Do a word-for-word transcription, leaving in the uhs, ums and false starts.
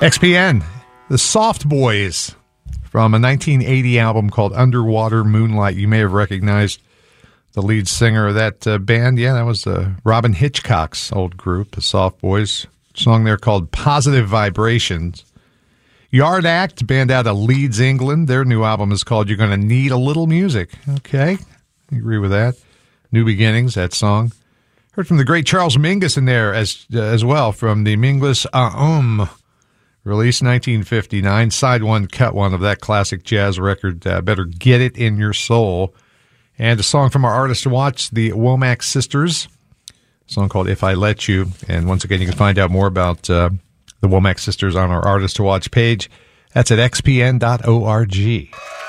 X P N, the Soft Boys, from a nineteen eighty album called Underwater Moonlight. You may have recognized the lead singer of that uh, band. Yeah, that was uh, Robin Hitchcock's old group, the Soft Boys. A song there called Positive Vibrations. Yard Act, band out of Leeds, England. Their new album is called You're Gonna Need a Little Music. Okay, I agree with that. New Beginnings, that song. Heard from the great Charles Mingus in there as uh, as well, from the Mingus Ah-Um, released nineteen fifty-nine. Side one, cut one of that classic jazz record, uh, Better Get It in Your Soul. And a song from our artist to watch, the Womack Sisters. A song called If I Let You. And once again, you can find out more about uh, the Womack Sisters on our artist to watch page. That's at x p n dot org.